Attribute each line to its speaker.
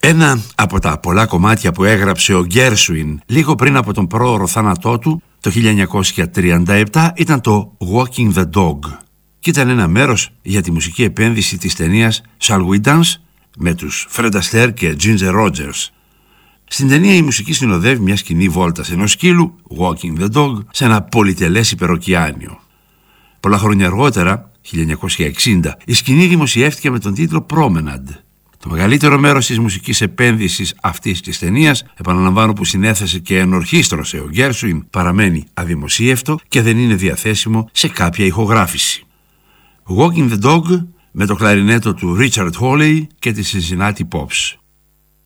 Speaker 1: Ένα από τα πολλά κομμάτια που έγραψε ο Γκέρσουιν λίγο πριν από τον πρόωρο θάνατό του, το 1937, ήταν το Walking the Dog και ήταν ένα μέρος για τη μουσική επένδυση της ταινίας Shall We Dance με τους Fred Astaire και Ginger Rogers. Στην ταινία η μουσική συνοδεύει μια σκηνή βόλτας ενός σκύλου, Walking the Dog, σε ένα πολυτελές υπεροκειάνιο. Πολλά χρόνια αργότερα, 1960, η σκηνή δημοσιεύτηκε με τον τίτλο Promenade. Το μεγαλύτερο μέρος της μουσικής επένδυσης αυτής της ταινίας, επαναλαμβάνω που συνέθεσε και ενορχίστρωσε ο Γκέρσουιν, παραμένει αδημοσίευτο και δεν είναι διαθέσιμο σε κάποια ηχογράφηση. Walking the Dog με το κλαρινέτο του Richard Hawley και τη Cincinnati Pops.